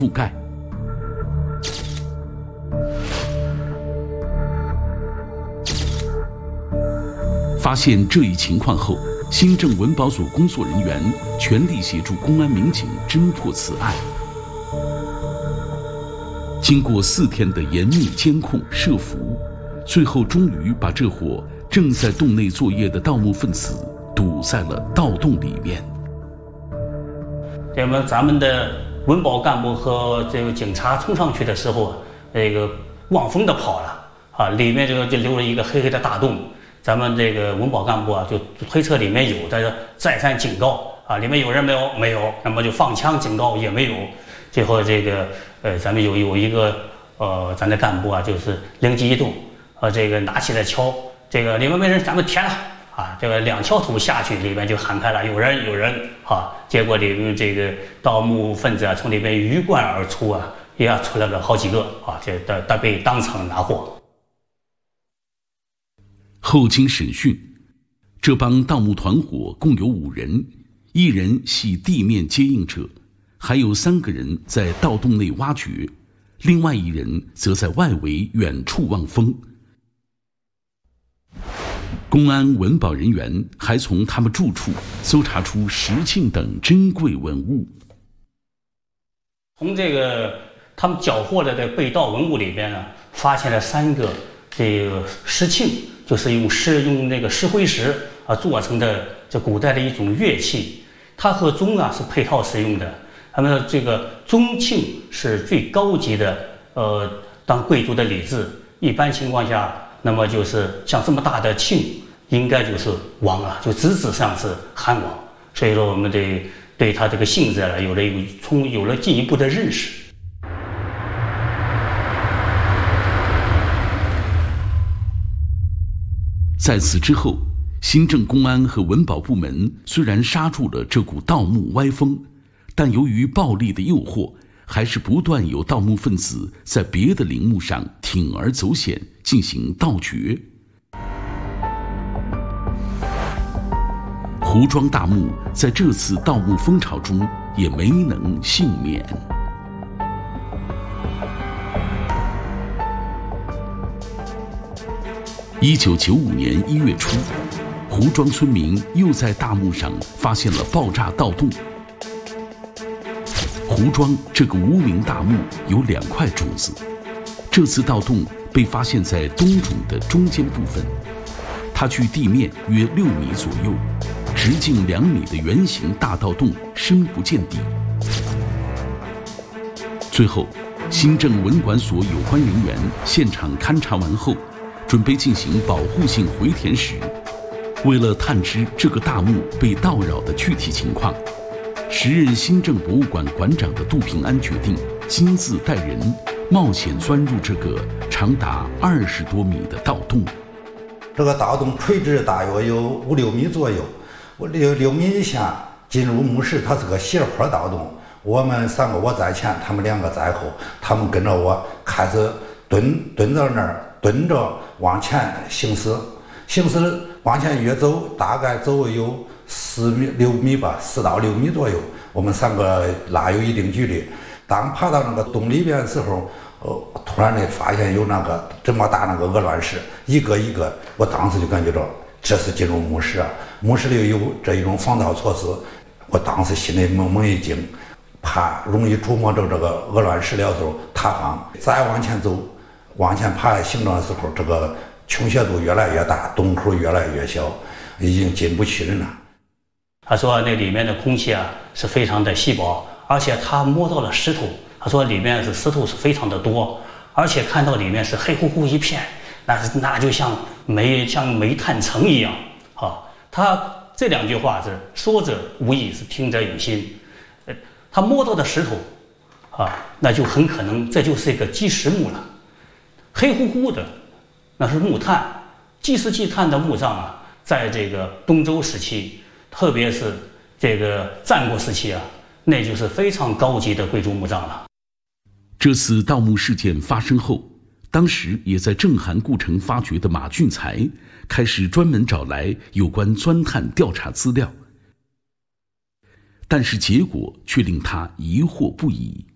覆盖。发现这一情况后，新郑文保所工作人员全力协助公安民警侦破此案。经过4天的严密监控设伏，最后终于把这伙正在洞内作业的盗墓分子堵在了盗洞里面。 咱们的文保干部和这个警察冲上去的时候，望风的跑了啊，里面就留了一个黑黑的大洞。咱们这个文保干部啊，就推测里面有，但是再三警告啊，里面有人没有？没有，那么就放枪警告也没有。最后咱们有一个咱的干部啊，就是灵机一动，拿起了锹，里面没人，咱们填了啊，2锹土下去，里面就喊开了，有人啊，结果里面盗墓分子啊，从里面鱼贯而出啊，也出来了好几个啊，被当场拿获。 后经审讯，这帮盗墓团伙共有5人，1人系地面接应者，还有3个人在盗洞内挖掘，另外1人则在外围远处望风。公安文保人员还从他们住处搜查出石磬等珍贵文物。 从他们缴获的被盗文物里边呢，发现了3个石磬，就是用石灰石啊做成的古代的一种乐器，它和钟啊是配套使用的。他们钟磬是最高级的，当贵族的礼制。一般情况下，那么就是像这么大的磬，应该就是王了，就实质上是汉王。所以说，我们对它性质有了进一步的认识。 在此之后，新郑公安和文保部门虽然刹住了这股盗墓歪风，但由于暴力的诱惑，还是不断有盗墓分子在别的陵墓上铤而走险进行盗掘。胡庄大墓在这次盗墓风潮中也没能幸免。1995年1月初，胡庄村民又在大墓上发现了爆炸盗洞。胡庄这个无名大墓有2块冢子，这次盗洞被发现在东冢的中间部分，它距地面约6米左右，直径2米的圆形大盗洞深不见底。最后，新郑文管所有关人员现场勘查完后，准备进行保护性回填时，为了探知这个大墓被盗扰的具体情况，时任新郑博物馆馆长的杜平安决定亲自带人冒险钻入这个长达20多米的盗洞。 这个盗洞垂直大约有5、6米左右，6米以下进入墓室，它是个斜坡盗洞。我们3个，我在前，他们2个在后，他们跟着我开始蹲在那儿，蹲着往前行驶往前越走，大概走有4米、6米吧，4到6米左右。我们3个拉有一定距离。当爬到那个洞里边的时候，突然发现有这么大鹅卵石，一个一个，我当时就感觉到这是进入墓室啊，墓室里有这一种防盗措施。我当时心里猛一惊，怕容易触摸着这个鹅卵石了时候塌方。再往前走，往前爬行动的时候，这个倾斜度越来越大，洞口越来越小，已经进不去人了。 他说那里面的空气啊是非常的稀薄，而且他摸到了石头，他说里面石头是非常的多，而且看到里面是黑乎乎一片，那就像煤炭层一样啊。他这2句话是说者无意，是听者有心。他摸到的石头啊，那就很可能这就是一个积石墓了。黑乎乎的那是木炭，积石积炭的墓葬啊，在东周时期，特别是战国时期啊，那就是非常高级的贵族墓葬了。 这次盗墓事件发生后，当时也在郑韩故城发掘的马俊才开始专门找来有关钻探调查资料，但是结果却令他疑惑不已。